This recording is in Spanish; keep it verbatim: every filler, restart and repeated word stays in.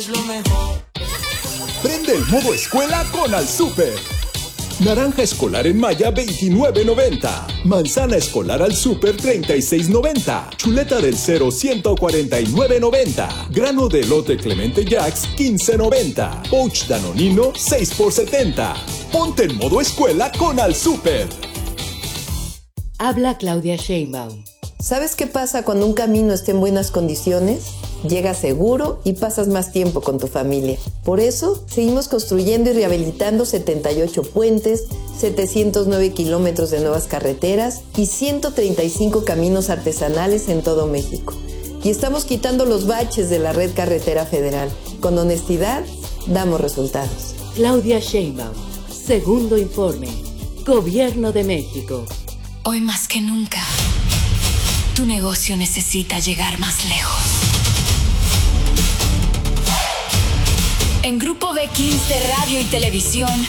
Prende el modo escuela con Al Súper. Naranja escolar en Maya veintinueve noventa. Manzana escolar al Súper treinta y seis noventa. Chuleta del cero ciento cuarenta y nueve noventa. Grano de elote Clemente Jacks quince noventa. Pouch Danonino seis por setenta. Ponte en modo escuela con Al Súper. Habla Claudia Sheinbaum. ¿Sabes qué pasa cuando un camino está en buenas condiciones? Llegas seguro y pasas más tiempo con tu familia. Por eso, seguimos construyendo y rehabilitando setenta y ocho puentes, setecientos nueve kilómetros de nuevas carreteras y ciento treinta y cinco caminos artesanales en todo México. Y estamos quitando los baches de la red carretera federal. Con honestidad, damos resultados. Claudia Sheinbaum. Segundo informe. Gobierno de México. Hoy más que nunca, tu negocio necesita llegar más lejos. En Grupo B quince Radio y Televisión